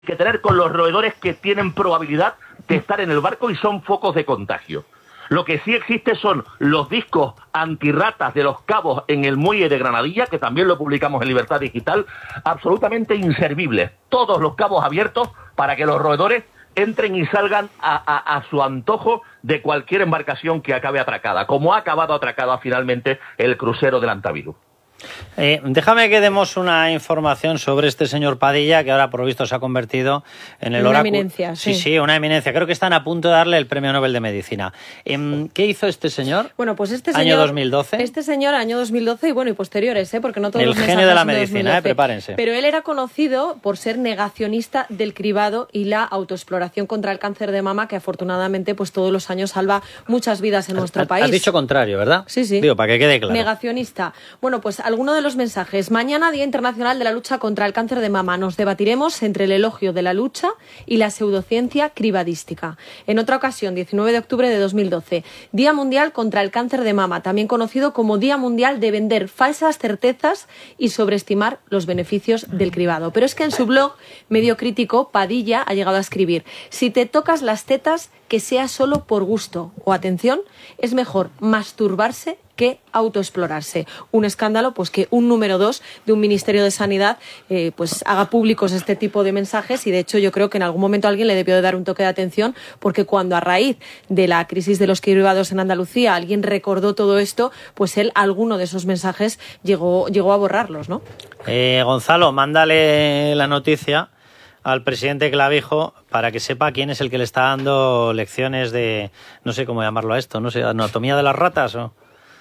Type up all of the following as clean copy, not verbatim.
que tener con los roedores que tienen probabilidad de estar en el barco y son focos de contagio. Lo que sí existe son los discos antirratas de los cabos en el muelle de Granadilla, que también lo publicamos en Libertad Digital, absolutamente inservibles. Todos los cabos abiertos para que los roedores entren y salgan a su antojo de cualquier embarcación que acabe atracada, como ha acabado atracada finalmente el crucero del Antavirus. Déjame que demos una información sobre este señor Padilla, que ahora por lo visto se ha convertido en el oráculo. Una eminencia, sí. Sí, una eminencia. Creo que están a punto de darle el Premio Nobel de Medicina. ¿Qué hizo este señor? Bueno, pues este señor... Año 2012. Este señor, año 2012 y bueno, y posteriores, porque no todos el los genio de la medicina, prepárense. Pero él era conocido por ser negacionista del cribado y la autoexploración contra el cáncer de mama, que afortunadamente pues todos los años salva muchas vidas en nuestro país. Has dicho contrario, ¿verdad? Sí, sí. Digo, para que quede claro. Negacionista. Bueno, pues alguno de los mensajes. Mañana, Día Internacional de la Lucha contra el Cáncer de Mama. Nos debatiremos entre el elogio de la lucha y la pseudociencia cribadística. En otra ocasión, 19 de octubre de 2012, Día Mundial contra el Cáncer de Mama, también conocido como Día Mundial de vender falsas certezas y sobreestimar los beneficios del cribado. Pero es que en su blog medio crítico, Padilla ha llegado a escribir: si te tocas las tetas, que sea solo por gusto o atención, es mejor masturbarse que autoexplorarse. Un escándalo, pues que un número 2 de un Ministerio de Sanidad pues haga públicos este tipo de mensajes, y de hecho yo creo que en algún momento alguien le debió de dar un toque de atención, porque cuando a raíz de la crisis de los cribados en Andalucía alguien recordó todo esto, pues él alguno de esos mensajes llegó a borrarlos, ¿no? Gonzalo, mándale la noticia al presidente Clavijo para que sepa quién es el que le está dando lecciones de, no sé cómo llamarlo a esto, no sé, anatomía de las ratas o...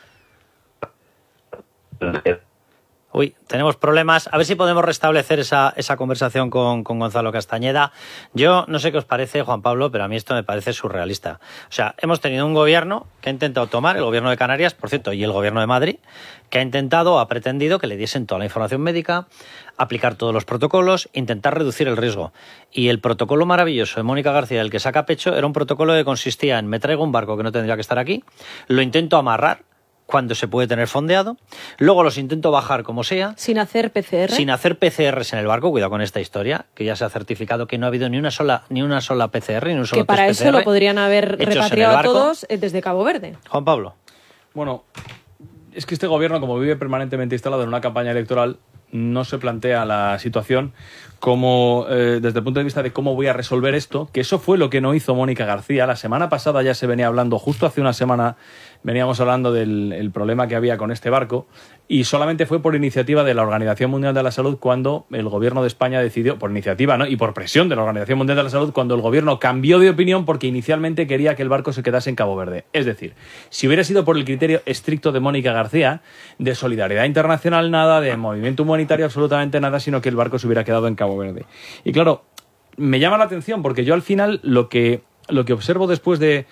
Uy, tenemos problemas. A ver si podemos restablecer esa conversación con Gonzalo Castañeda. Yo no sé qué os parece, Juan Pablo, pero a mí esto me parece surrealista. O sea, hemos tenido un gobierno que ha intentado tomar, el gobierno de Canarias, por cierto, y el gobierno de Madrid, que ha intentado o ha pretendido que le diesen toda la información médica, aplicar todos los protocolos, intentar reducir el riesgo. Y el protocolo maravilloso de Mónica García, el que saca pecho, era un protocolo que consistía en: me traigo un barco que no tendría que estar aquí, lo intento amarrar cuando se puede tener fondeado, luego los intento bajar como sea. Sin hacer PCR. Sin hacer PCRs en el barco, cuidado con esta historia, que ya se ha certificado que no ha habido ni una sola PCR, ni un solo que para test eso PCR lo podrían haber repatriado a todos desde Cabo Verde. Juan Pablo. Bueno, es que este gobierno, como vive permanentemente instalado en una campaña electoral, no se plantea la situación como desde el punto de vista de cómo voy a resolver esto, que eso fue lo que no hizo Mónica García. La semana pasada ya se venía hablando, justo hace una semana veníamos hablando del problema que había con este barco, y solamente fue por iniciativa de la Organización Mundial de la Salud cuando el gobierno de España decidió, por iniciativa, ¿no?, y por presión de la Organización Mundial de la Salud, cuando el gobierno cambió de opinión porque inicialmente quería que el barco se quedase en Cabo Verde. Es decir, si hubiera sido por el criterio estricto de Mónica García, de solidaridad internacional nada, de movimiento humanitario absolutamente nada, sino que el barco se hubiera quedado en Cabo Verde. Y claro, me llama la atención porque yo al final lo que observo después de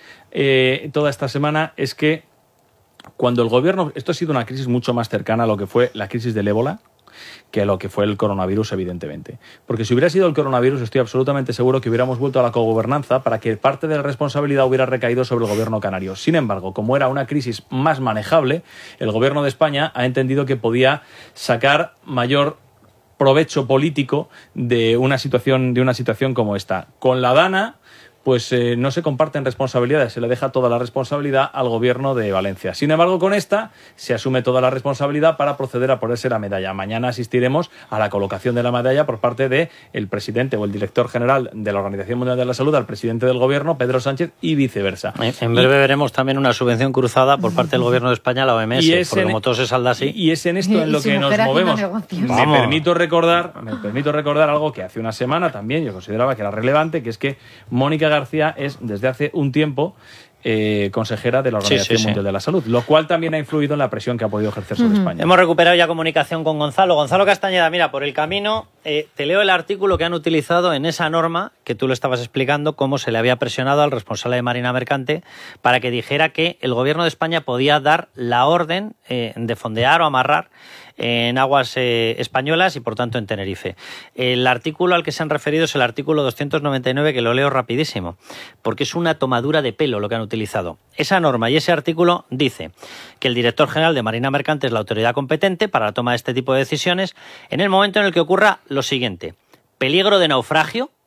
toda esta semana es que cuando el gobierno... Esto ha sido una crisis mucho más cercana a lo que fue la crisis del ébola que a lo que fue el coronavirus, evidentemente. Porque si hubiera sido el coronavirus, estoy absolutamente seguro que hubiéramos vuelto a la cogobernanza para que parte de la responsabilidad hubiera recaído sobre el gobierno canario. Sin embargo, como era una crisis más manejable, el gobierno de España ha entendido que podía sacar mayor provecho político de una situación como esta. Con la Dana, pues no se comparten responsabilidades, se le deja toda la responsabilidad al gobierno de Valencia. Sin embargo, con esta se asume toda la responsabilidad para proceder a ponerse la medalla. Mañana asistiremos a la colocación de la medalla por parte del presidente o el director general de la Organización Mundial de la Salud al presidente del gobierno, Pedro Sánchez, y viceversa. En breve veremos también una subvención cruzada por parte del gobierno de España a la OMS, porque como todo se salda así. Y es en esto en lo que nos movemos. Me permito recordar algo que hace una semana también yo consideraba que era relevante, que es que Mónica García es desde hace un tiempo consejera de la Organización Mundial de la Salud, lo cual también ha influido en la presión que ha podido ejercer sobre España. Hemos recuperado ya comunicación con Gonzalo. Gonzalo Castañeda, mira, por el camino te leo el artículo que han utilizado en esa norma que tú lo estabas explicando, cómo se le había presionado al responsable de Marina Mercante para que dijera que el gobierno de España podía dar la orden de fondear o amarrar en aguas españolas y por tanto en Tenerife. El artículo al que se han referido es el artículo 299, que lo leo rapidísimo, porque es una tomadura de pelo lo que han utilizado. Esa norma y ese artículo dice que el director general de Marina Mercante es la autoridad competente para la toma de este tipo de decisiones en el momento en el que ocurra lo siguiente: peligro de naufragio